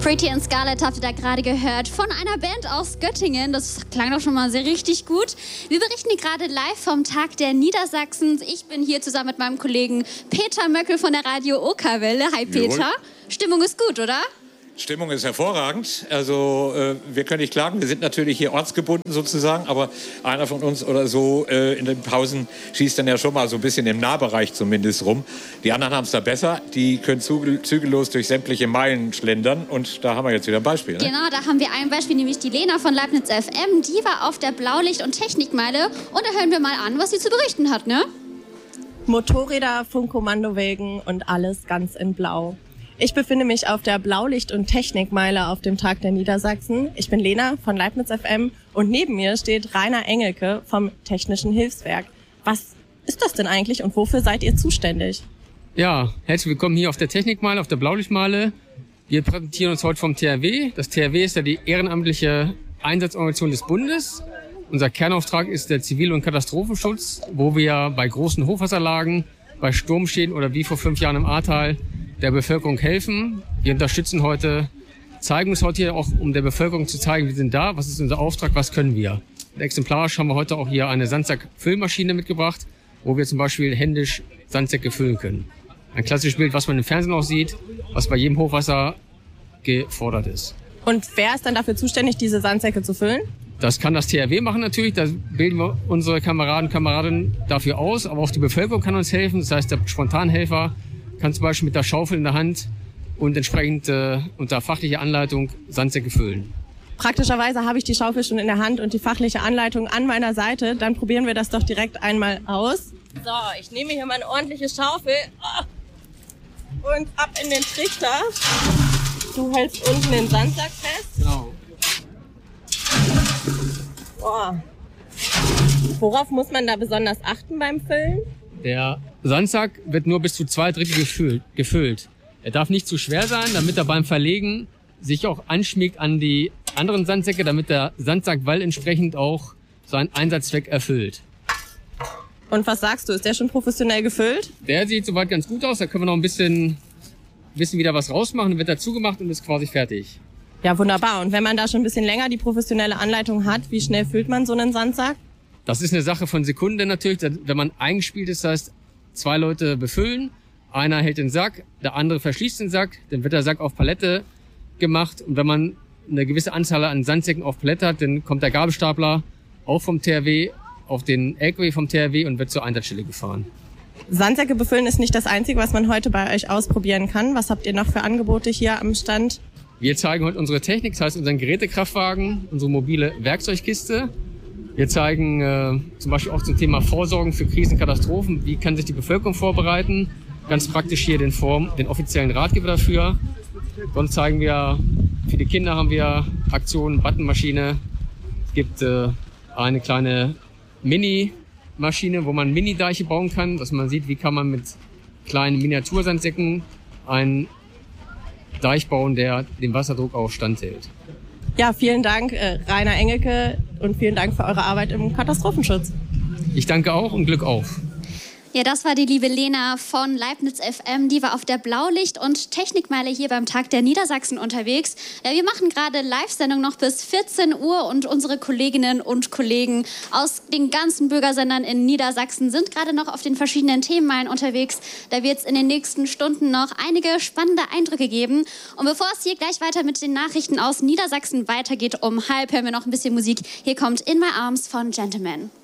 Pretty in Scarlet habt ihr da gerade gehört von einer Band aus Göttingen. Das klang doch schon mal sehr richtig gut. Wir berichten hier gerade live vom Tag der Niedersachsens. Ich bin hier zusammen mit meinem Kollegen Peter Möckel von der Radio Okerwelle. Hi Peter. Jawohl. Stimmung ist gut, oder? Stimmung ist hervorragend. Also wir können nicht klagen. Wir sind natürlich hier ortsgebunden sozusagen, aber einer von uns oder so in den Pausen schießt dann ja schon mal so ein bisschen im Nahbereich zumindest rum. Die anderen haben es da besser. Die können zügellos durch sämtliche Meilen schlendern und da haben wir jetzt wieder ein Beispiel. Ne? Genau, da haben wir ein Beispiel, nämlich die Lena von Leibniz FM. Die war auf der Blaulicht- und Technikmeile und da hören wir mal an, was sie zu berichten hat, ne? Motorräder, Funkkommandowägen und alles ganz in Blau. Ich befinde mich auf der Blaulicht- und Technikmeile auf dem Tag der Niedersachsen. Ich bin Lena von Leibniz FM und neben mir steht Rainer Engelke vom Technischen Hilfswerk. Was ist das denn eigentlich und wofür seid ihr zuständig? Ja, herzlich willkommen hier auf der Technikmeile, auf der Blaulichtmeile. Wir präsentieren uns heute vom THW. Das THW ist ja die ehrenamtliche Einsatzorganisation des Bundes. Unser Kernauftrag ist der Zivil- und Katastrophenschutz, wo wir bei großen Hochwasserlagen, bei Sturmschäden oder wie vor 5 Jahren im Ahrtal der Bevölkerung helfen. Wir unterstützen heute, zeigen uns heute hier auch, um der Bevölkerung zu zeigen, wir sind da, was ist unser Auftrag, was können wir. Exemplarisch haben wir heute auch hier eine Sandsack-Füllmaschine mitgebracht, wo wir zum Beispiel händisch Sandsäcke füllen können. Ein klassisches Bild, was man im Fernsehen auch sieht, was bei jedem Hochwasser gefordert ist. Und wer ist dann dafür zuständig, diese Sandsäcke zu füllen? Das kann das THW machen natürlich, da bilden wir unsere Kameraden und Kameradinnen dafür aus, aber auch die Bevölkerung kann uns helfen, das heißt der Spontanhelfer kann zum Beispiel mit der Schaufel in der Hand und entsprechend unter fachlicher Anleitung Sandsäcke füllen. Praktischerweise habe ich die Schaufel schon in der Hand und die fachliche Anleitung an meiner Seite. Dann probieren wir das doch direkt einmal aus. So, ich nehme hier mal eine ordentliche Schaufel und ab in den Trichter. Du hältst unten den Sandsack fest. Genau. Boah. Worauf muss man da besonders achten beim Füllen? Der Sandsack wird nur bis zu 2/3 gefüllt. Er darf nicht zu schwer sein, damit er beim Verlegen sich auch anschmiegt an die anderen Sandsäcke, damit der Sandsackwall entsprechend auch seinen Einsatzzweck erfüllt. Und was sagst du, ist der schon professionell gefüllt? Der sieht soweit ganz gut aus, da können wir noch ein bisschen wieder was rausmachen, dann wird er zugemacht und ist quasi fertig. Ja, wunderbar. Und wenn man da schon ein bisschen länger die professionelle Anleitung hat, wie schnell füllt man so einen Sandsack? Das ist eine Sache von Sekunden natürlich. Wenn man eingespielt ist, das heißt, 2 Leute befüllen, einer hält den Sack, der andere verschließt den Sack, dann wird der Sack auf Palette gemacht und wenn man eine gewisse Anzahl an Sandsäcken auf Palette hat, dann kommt der Gabelstapler auch vom THW auf den LKW vom THW und wird zur Einsatzstelle gefahren. Sandsäcke befüllen ist nicht das Einzige, was man heute bei euch ausprobieren kann. Was habt ihr noch für Angebote hier am Stand? Wir zeigen heute unsere Technik, das heißt unseren Gerätekraftwagen, unsere mobile Werkzeugkiste. Wir zeigen zum Beispiel auch zum Thema Vorsorgen für Krisenkatastrophen. Wie kann sich die Bevölkerung vorbereiten? Ganz praktisch hier den offiziellen Ratgeber dafür. Sonst zeigen wir, für die Kinder haben wir Aktionen, Buttonmaschine. Es gibt eine kleine Mini-Maschine, wo man Mini-Deiche bauen kann, dass man sieht, wie kann man mit kleinen Miniatursandsäcken einen Deich bauen, der dem Wasserdruck auch standhält. Ja, vielen Dank, Rainer Engelke, und vielen Dank für eure Arbeit im Katastrophenschutz. Ich danke auch und Glück auf. Ja, das war die liebe Lena von Leibniz FM. Die war auf der Blaulicht- und Technikmeile hier beim Tag der Niedersachsen unterwegs. Ja, wir machen gerade Live-Sendung noch bis 14 Uhr und unsere Kolleginnen und Kollegen aus den ganzen Bürgersendern in Niedersachsen sind gerade noch auf den verschiedenen Themenmeilen unterwegs. Da wird es in den nächsten Stunden noch einige spannende Eindrücke geben. Und bevor es hier gleich weiter mit den Nachrichten aus Niedersachsen weitergeht, um 12:30 hören wir noch ein bisschen Musik. Hier kommt In My Arms von Gentleman.